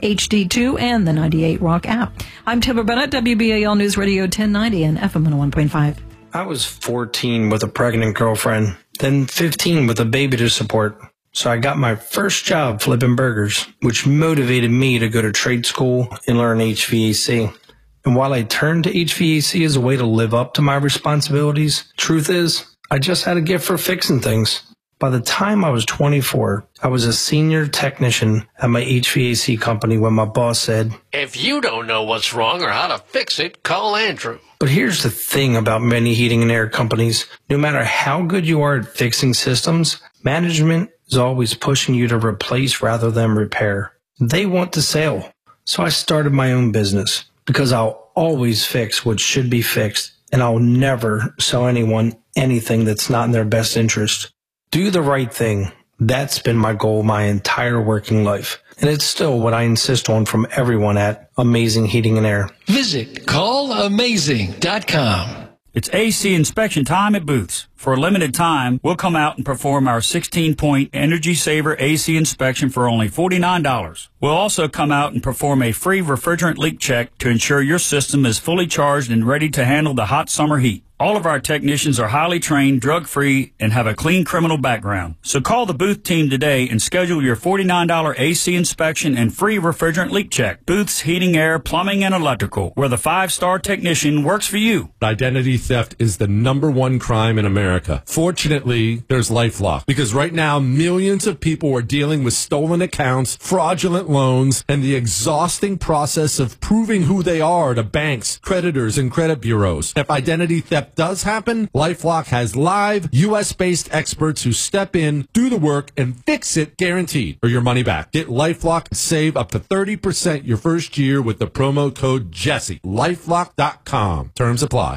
HD2 and the 98 Rock app. I'm Tipper Bennett, WBAL News Radio 1090 and FM 101.5. I was 14 with a pregnant girlfriend, then 15 with a baby to support. So I got my first job flipping burgers, which motivated me to go to trade school and learn HVAC. And while I turned to HVAC as a way to live up to my responsibilities, truth is, I just had a gift for fixing things. By the time I was 24, I was a senior technician at my HVAC company when my boss said, "If you don't know what's wrong or how to fix it, call Andrew." But here's the thing about many heating and air companies. No matter how good you are at fixing systems, management is always pushing you to replace rather than repair. They want the sale. So I started my own business because I'll always fix what should be fixed, and I'll never sell anyone anything that's not in their best interest. Do the right thing. That's been my goal my entire working life. And it's still what I insist on from everyone at Amazing Heating and Air. Visit callamazing.com. It's AC inspection time at Booth's. For a limited time, we'll come out and perform our 16-point Energy Saver AC inspection for only $49. We'll also come out and perform a free refrigerant leak check to ensure your system is fully charged and ready to handle the hot summer heat. All of our technicians are highly trained, drug-free, and have a clean criminal background. So call the Booth team today and schedule your $49 AC inspection and free refrigerant leak check. Booth's Heating, Air, Plumbing, and Electrical, where the 5-star technician works for you. Identity theft is the #1 crime in America. Fortunately, there's LifeLock, because right now millions of people are dealing with stolen accounts, fraudulent loans, and the exhausting process of proving who they are to banks, creditors, and credit bureaus. If identity theft does happen, LifeLock has live U.S.-based experts who step in, do the work, and fix it guaranteed, or your money back. Get LifeLock and save up to 30% your first year with the promo code Jesse. LifeLock.com. Terms apply.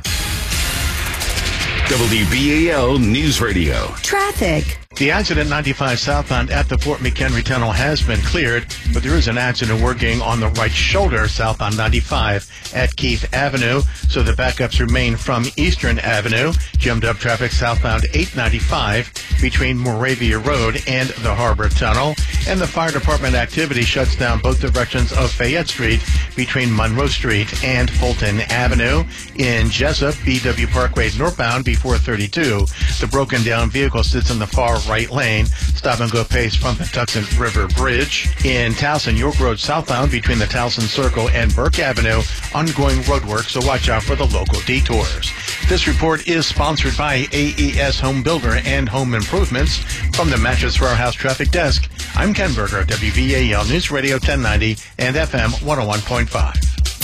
WBAL News Radio. Traffic. The accident 95 southbound at the Fort McHenry Tunnel has been cleared, but there is an accident working on the right shoulder southbound 95 at Keith Avenue, so the backups remain from Eastern Avenue. Jammed up traffic southbound 895 between Moravia Road and the Harbor Tunnel, and the fire department activity shuts down both directions of Fayette Street between Monroe Street and Fulton Avenue. In Jessup, BW Parkway northbound before 32, the broken down vehicle sits in the far right lane. Stop and go pace from the Tucson River Bridge. In Towson, York Road southbound between the Towson Circle and Burke Avenue, ongoing road work, so watch out for the local detours. This report is sponsored by AES Home Builder and Home Improvements. From the Mattress Warehouse Traffic Desk, I'm Ken Berger of WBAL News Radio 1090 and FM 101.5.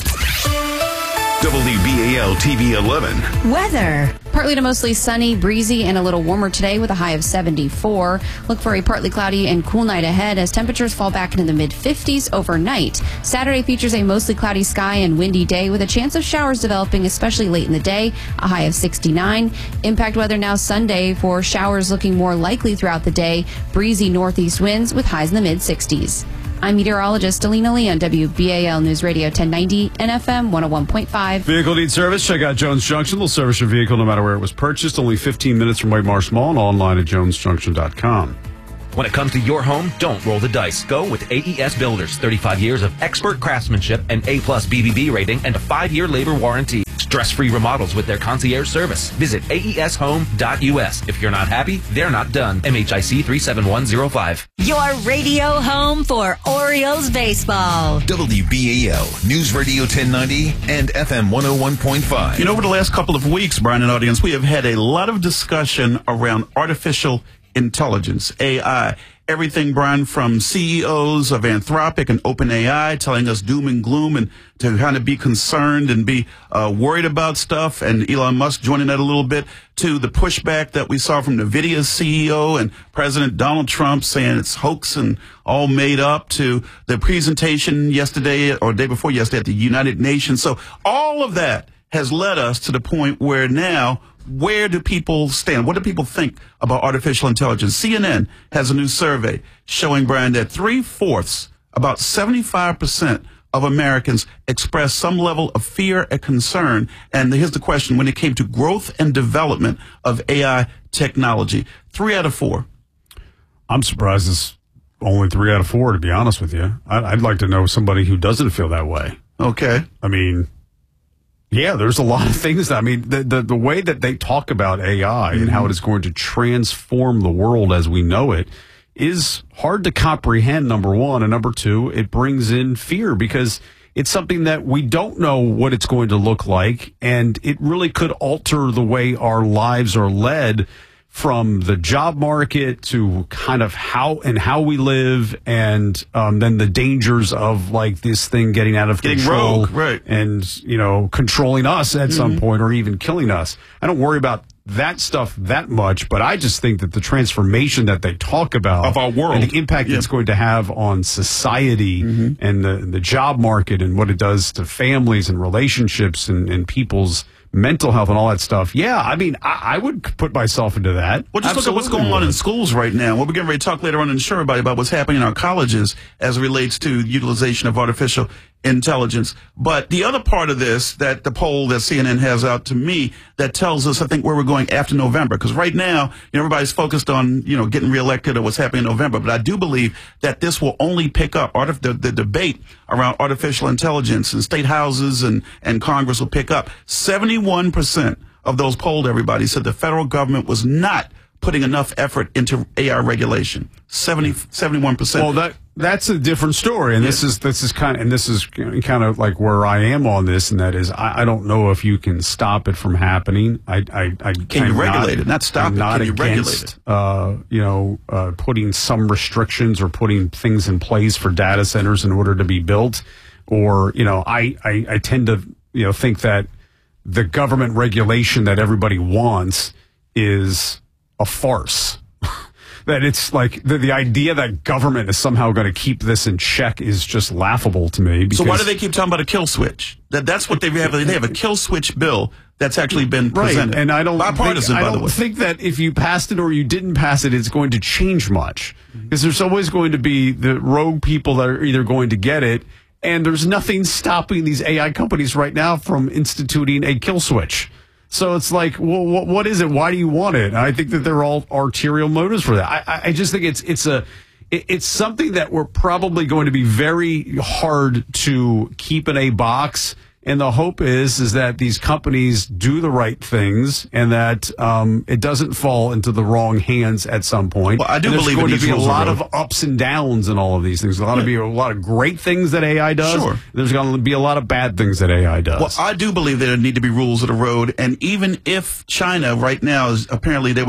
WBAL TV 11. Weather. Partly to mostly sunny, breezy, and a little warmer today with a high of 74. Look for a partly cloudy and cool night ahead as temperatures fall back into the mid-50s overnight. Saturday features a mostly cloudy sky and windy day with a chance of showers developing, especially late in the day, a high of 69. Impact weather now Sunday for showers looking more likely throughout the day. Breezy northeast winds with highs in the mid-60s. I'm meteorologist Alina Lee on WBAL News Radio 1090 and FM 101.5. Vehicle needs service? Check out Jones Junction. They'll service your vehicle no matter where it was purchased. Only 15 minutes from White Marsh Mall and online at jonesjunction.com. When it comes to your home, don't roll the dice. Go with AES Builders. 35 years of expert craftsmanship, an A+ BBB rating, and a 5-year labor warranty. Stress-free remodels with their concierge service. Visit AESHome.us. If you're not happy, they're not done. MHIC 37105. Your radio home for Orioles baseball. WBAL News Radio 1090 and FM 101.5. You know, over the last couple of weeks, Brian and audience, we have had a lot of discussion around artificial intelligence, AI. Everything, Brian, from CEOs of Anthropic and OpenAI telling us doom and gloom and to kind of be concerned and be worried about stuff, and Elon Musk joining that a little bit, to the pushback that we saw from NVIDIA's CEO and President Donald Trump saying it's hoax and all made up, to the presentation yesterday or day before yesterday at the United Nations. So all of that has led us to the point where now, where do people stand? What do people think about artificial intelligence? CNN has a new survey showing, Brian, that 3/4, about 75% of Americans express some level of fear and concern. And here's the question: when it came to growth and development of AI technology, 3 out of 4. I'm surprised it's only 3 out of 4, to be honest with you. I'd like to know somebody who doesn't feel that way. Okay. I mean, yeah, there's a lot of things. I mean, the way that they talk about AI and how it is going to transform the world as we know it is hard to comprehend, number one. And number two, it brings in fear because it's something that we don't know what it's going to look like. And it really could alter the way our lives are led, from the job market to kind of how we live, and then the dangers of like this thing getting out of control, rogue, right, and controlling us at some point or even killing us. I don't worry about that stuff that much, but I just think that the transformation that they talk about of our world and the impact it's going to have on society and the job market and what it does to families and relationships and people's mental health and all that stuff. Yeah, I mean, I would put myself into that. Well, just look at what's going on in schools right now. We're getting ready to talk later on and show everybody about what's happening in our colleges as it relates to utilization of artificial intelligence. But the other part of this, that the poll that CNN has out to me, that tells us, I think, where we're going after November. Because right now, everybody's focused on, getting reelected or what's happening in November. But I do believe that this will only pick up. The debate around artificial intelligence in state houses and Congress will pick up. 71% of those polled, everybody, said the federal government was not putting enough effort into AI regulation. 71%. Well, that's a different story, and this is kind of like where I am on this, and that is I don't know if you can stop it from happening. Can you regulate it? Not stop it. Can you regulate it? Putting some restrictions or putting things in place for data centers in order to be built, or I tend to think that the government regulation that everybody wants is a farce. That it's like the idea that government is somehow going to keep this in check is just laughable to me. So why do they keep talking about a kill switch? That's what they have. They have a kill switch bill that's actually been presented. Right, and I don't bipartisan, think that if you passed it or you didn't pass it, it's going to change much. Because there's always going to be the rogue people that are either going to get it, and there's nothing stopping these AI companies right now from instituting a kill switch. So it's like, well, what is it? Why do you want it? And I think that they're all arterial motives for that. I just think it's something that we're probably going to be very hard to keep in a box. And the hope is that these companies do the right things and that it doesn't fall into the wrong hands at some point. Well, I do believe there's going to be a lot of ups and downs in all of these things. There's going to be a lot of great things that AI does. Sure. There's going to be a lot of bad things that AI does. Well, I do believe there need to be rules of the road. And even if China right now is apparently there was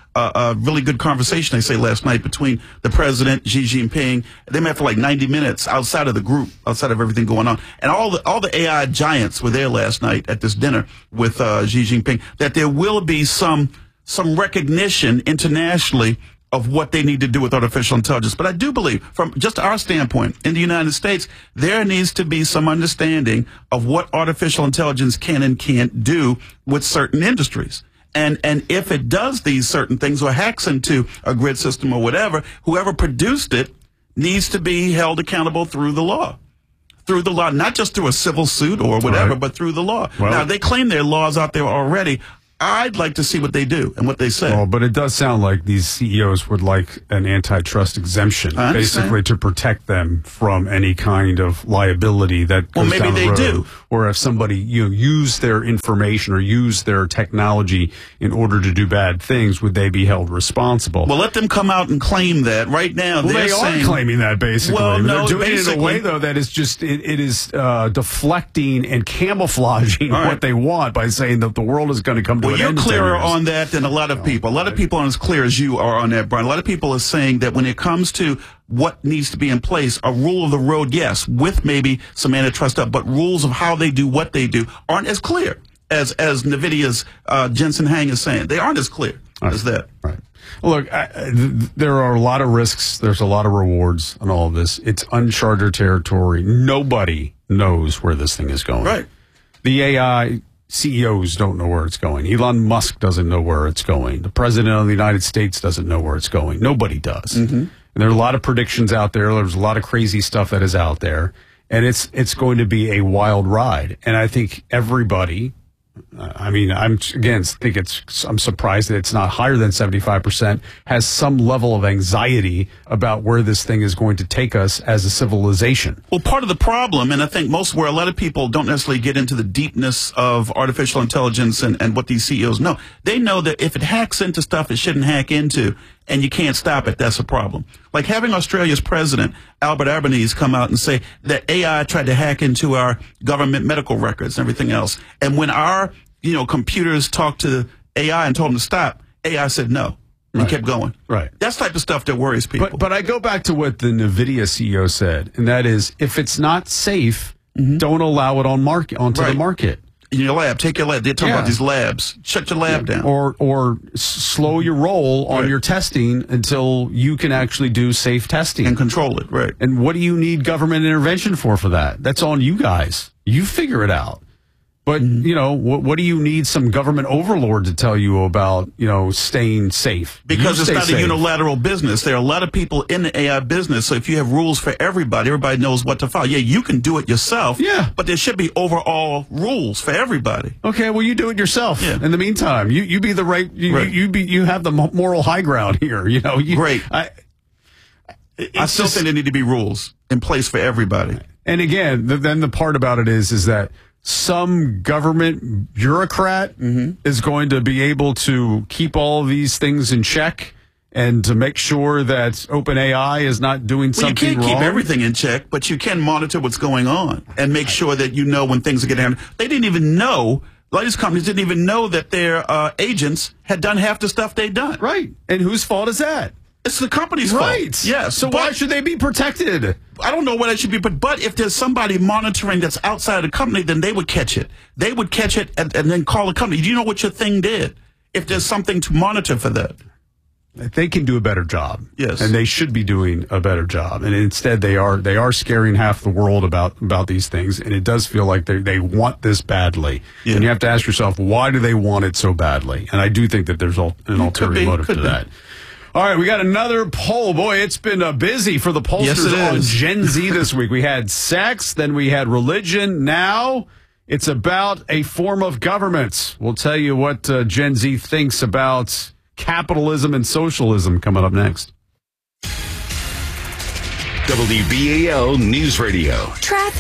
a really good conversation, they say, last night between the president, Xi Jinping. They met for like 90 minutes outside of the group, outside of everything going on. And all the AI giants were there last night at this dinner with Xi Jinping, that there will be some recognition internationally of what they need to do with artificial intelligence. But I do believe, from just our standpoint in the United States, there needs to be some understanding of what artificial intelligence can and can't do with certain industries. And if it does these certain things or hacks into a grid system or whatever, whoever produced it needs to be held accountable through the law. Through the law, not just through a civil suit or whatever, but through the law. Well, now, they claim there are laws out there already. I'd like to see what they do and what they say. Well, but it does sound like these CEOs would like an antitrust exemption, basically to protect them from any kind of liability that goes down the road. Do. Or if somebody use their information or use their technology in order to do bad things, would they be held responsible? Well, let them come out and claim that. Right now, they're saying, claiming that, basically. Well, no, they're doing it in a way, though, that is just it is deflecting and camouflaging what they want by saying that the world is going to come to. Well, you're clearer on that than a lot of people. A lot of people aren't as clear as you are on that, Brian. A lot of people are saying that when it comes to what needs to be in place, a rule of the road, yes, with maybe some antitrust stuff, but rules of how they do what they do aren't as clear as NVIDIA's Jensen Huang is saying. They aren't as clear as that. Right. Look, there are a lot of risks. There's a lot of rewards on all of this. It's uncharted territory. Nobody knows where this thing is going. Right. The AI CEOs don't know where it's going. Elon Musk doesn't know where it's going. The president of the United States doesn't know where it's going. Nobody does. Mm-hmm. And there are a lot of predictions out there. There's a lot of crazy stuff that is out there. And it's going to be a wild ride. And I think everybody, I'm surprised that it's not higher than 75%, has some level of anxiety about where this thing is going to take us as a civilization. Well, part of the problem, and I think where a lot of people don't necessarily get into the deepness of artificial intelligence and what these CEOs know, they know that if it hacks into stuff it shouldn't hack into, and you can't stop it, that's a problem. Like having Australia's president, Albert Albanese, come out and say that AI tried to hack into our government medical records and everything else. And when our, computers talked to AI and told them to stop, AI said no and kept going. Right. That's the type of stuff that worries people. But I go back to what the NVIDIA CEO said, and that is, if it's not safe, don't allow it onto the market. In your lab, take your lab. They're talking about these labs. Shut your lab down. Or slow your roll on your testing until you can actually do safe testing. And control it, right. And what do you need government intervention for that? That's on you guys. You figure it out. But, what do you need some government overlord to tell you about, staying safe? Because it's not a unilateral business. There are a lot of people in the AI business. So if you have rules for everybody knows what to follow. Yeah, you can do it yourself. Yeah. But there should be overall rules for everybody. Okay, well, you do it yourself. Yeah. In the meantime, you be the you have the moral high ground here. Great. I still think there need to be rules in place for everybody. And again, then the part about it is that some government bureaucrat is going to be able to keep all these things in check and to make sure that OpenAI is not doing something wrong. You can't keep everything in check, but you can monitor what's going on and make sure that when things are getting handled. They didn't even know, a lot of these companies didn't even know that their agents had done half the stuff they'd done. Right. And whose fault is that? It's the company's fault. Right. Yes. So why should they be protected? I don't know why they should be, but if there's somebody monitoring that's outside the company, then they would catch it. They would catch it and then call the company. Do you know what your thing did? If there's something to monitor for that. They can do a better job. Yes. And they should be doing a better job. And instead they are scaring half the world about these things. And it does feel like they want this badly. Yeah. And you have to ask yourself, why do they want it so badly? And I do think that there's an ulterior motive to that. All right, we got another poll. Boy, it's been busy for the pollsters on Gen Z this week. We had sex, then we had religion. Now it's about a form of government. We'll tell you what Gen Z thinks about capitalism and socialism coming up next. WBAL News Radio. Traffic.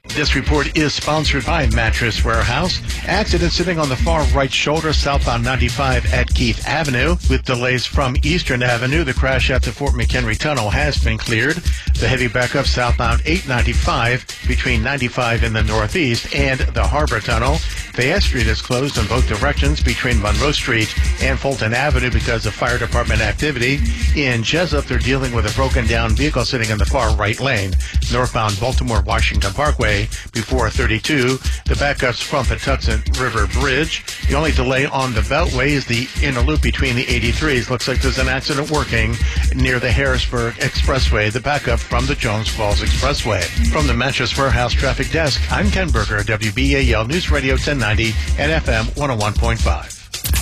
This report is sponsored by Mattress Warehouse. Accident sitting on the far right shoulder, southbound 95 at Keith Avenue. With delays from Eastern Avenue, the crash at the Fort McHenry Tunnel has been cleared. The heavy backup southbound 895 between 95 in the northeast and the Harbor Tunnel. Fayette Street is closed in both directions between Monroe Street and Fulton Avenue because of fire department activity. In Jessup, they're dealing with a broken down vehicle sitting in the far right lane. Northbound Baltimore-Washington Parkway before 32. The backups from Patuxent River Bridge. The only delay on the Beltway is the inner loop between the 83s. Looks like there's an accident working near the Harrisburg Expressway. The backup from the Jones Falls Expressway. From the Mattress Warehouse Traffic Desk, I'm Ken Berger, WBAL News Radio 1090 and FM 101.5.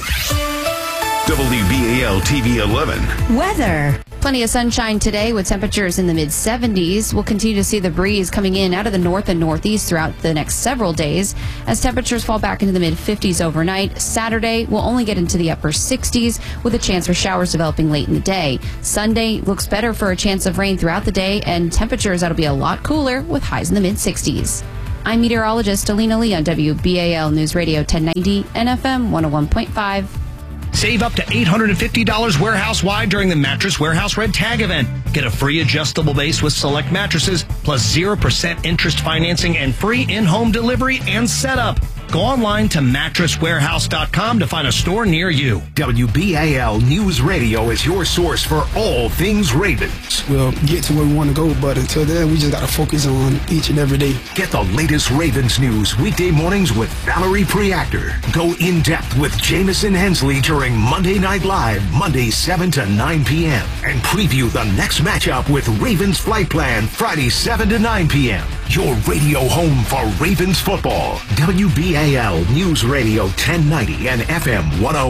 WBAL TV 11. Weather. Plenty of sunshine today with temperatures in the mid-70s. We'll continue to see the breeze coming in out of the north and northeast throughout the next several days as temperatures fall back into the mid-50s overnight. Saturday, we'll only get into the upper 60s with a chance for showers developing late in the day. Sunday looks better for a chance of rain throughout the day, and temperatures that'll be a lot cooler with highs in the mid-60s. I'm meteorologist Alina Lee on WBAL News Radio 1090 and FM 101.5. Save up to $850 warehouse-wide during the Mattress Warehouse Red Tag event. Get a free adjustable base with select mattresses, plus 0% interest financing and free in-home delivery and setup. Go online to mattresswarehouse.com to find a store near you. WBAL News Radio is your source for all things Ravens. We'll get to where we want to go, but until then, we just got to focus on each and every day. Get the latest Ravens news weekday mornings with Valerie Preactor. Go in-depth with Jamison Hensley during Monday Night Live, Monday 7 to 9 p.m. And preview the next matchup with Ravens Flight Plan, Friday 7 to 9 p.m. Your radio home for Ravens football. WBAL News Radio 1090 and FM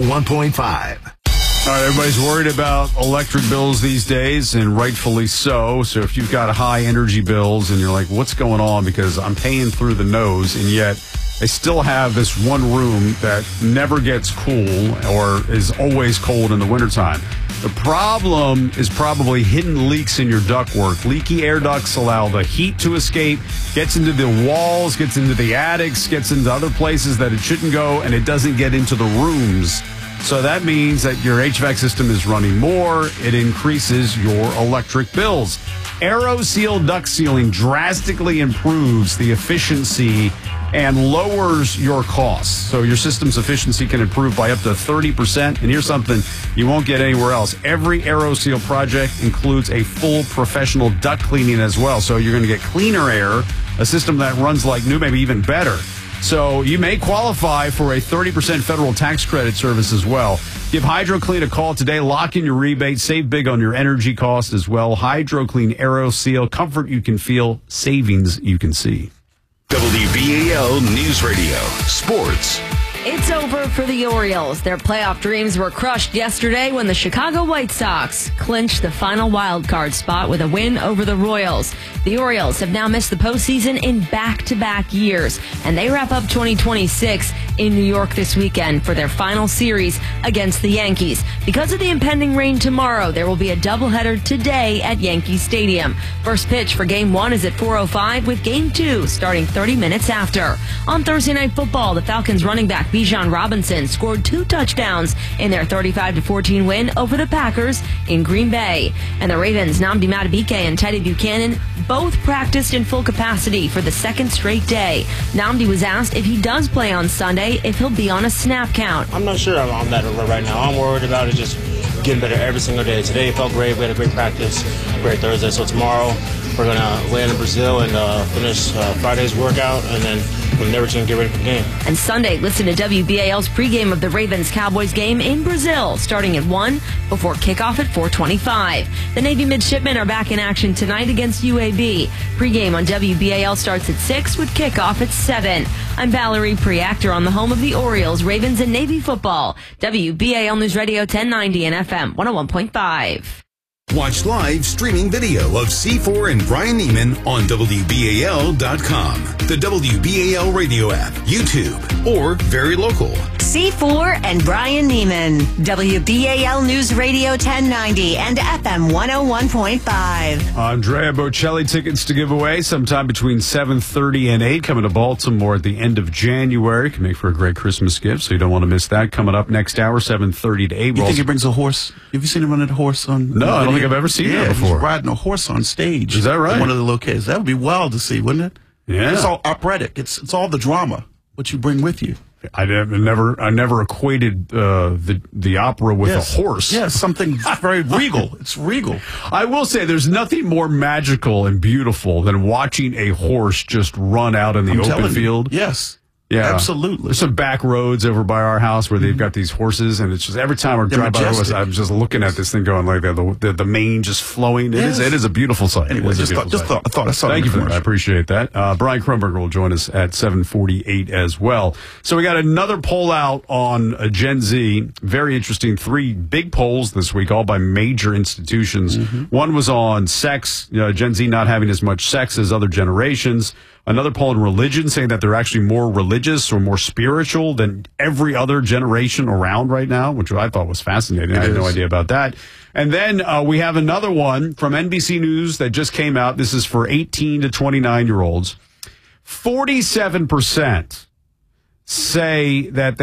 101.5. All right, everybody's worried about electric bills these days, and rightfully so. So if you've got high energy bills and you're like, what's going on? Because I'm paying through the nose, and yet I still have this one room that never gets cool or is always cold in the wintertime. The problem is probably hidden leaks in your ductwork. Leaky air ducts allow the heat to escape, gets into the walls, gets into the attics, gets into other places that it shouldn't go, and it doesn't get into the rooms. So that means that your HVAC system is running more. It increases your electric bills. AeroSeal duct sealing drastically improves the efficiency and lowers your costs. So your system's efficiency can improve by up to 30%. And here's something you won't get anywhere else. Every AeroSeal project includes a full professional duct cleaning as well. So you're going to get cleaner air, a system that runs like new, maybe even better. So you may qualify for a 30% federal tax credit service as well. Give HydroClean a call today. Lock in your rebate. Save big on your energy cost as well. HydroClean AeroSeal. Comfort you can feel. Savings you can see. WBAL News Radio. Sports. It's over for the Orioles. Their playoff dreams were crushed yesterday when the Chicago White Sox clinched the final wild card spot with a win over the Royals. The Orioles have now missed the postseason in back-to-back years, and they wrap up 2026 in New York this weekend for their final series against the Yankees. Because of the impending rain tomorrow, there will be a doubleheader today at Yankee Stadium. First pitch for Game 1 is at 4:05, with Game 2 starting 30 minutes after. On Thursday Night Football, the Falcons running back Bijan Robinson scored 2 touchdowns in their 35-14 win over the Packers in Green Bay. And the Ravens' Nnamdi Madubuike and Teddy Buchanan both practiced in full capacity for the second straight day. Nnamdi was asked if he does play on Sunday, if he'll be on a snap count. I'm not sure I'm that alert right now. I'm worried about it just getting better every single day. Today it felt great. We had a great practice, great Thursday. So tomorrow we're going to land in Brazil and finish Friday's workout, and then we're never going to get ready for the game. And Sunday, listen to WBAL's pregame of the Ravens-Cowboys game in Brazil, starting at 1 before kickoff at 4:25. The Navy midshipmen are back in action tonight against UAB. Pregame on WBAL starts at 6 with kickoff at 7. I'm Valerie Preactor on the home of the Orioles, Ravens, and Navy football. WBAL News Radio 1090 and FM 101.5. Watch live streaming video of C4 and Brian Neiman on WBAL.com, the WBAL radio app, YouTube, or very local, C4 and Brian Neiman. WBAL News Radio 1090 and FM 101.5. Andrea Bocelli tickets to give away sometime between 7:30 and 8, coming to Baltimore at the end of January. Can make for a great Christmas gift, so you don't want to miss that. Coming up next hour, 7:30 to 8. You think he brings a horse? Have you seen him running a horse on? No, I don't think I've ever seen that before. He's riding a horse on stage. Is that right? At one of the locations. That would be wild to see, wouldn't it? Yeah. It's all operatic. It's all the drama, what you bring with you. I never equated the opera with a horse. Yes, something very regal. It's regal. I will say there's nothing more magical and beautiful than watching a horse just run out in the open field. Yes. Yeah, absolutely. There's some back roads over by our house where they've got these horses, and it's just every time I drive by the horse, I'm just looking at this thing going like that, the mane just flowing. Yes. It is a beautiful sight. Anyway, I thought I saw. Thank you for that. I appreciate that. Brian Kronberger will join us at 7:48 as well. So we got another poll out on Gen Z. Very interesting. 3 big polls this week, all by major institutions. One was on sex. Gen Z not having as much sex as other generations. Another poll in religion, saying that they're actually more religious or more spiritual than every other generation around right now, which I thought was fascinating. I had no idea about that. And then we have another one from NBC News that just came out. This is for 18 to 29-year-olds. 47% say that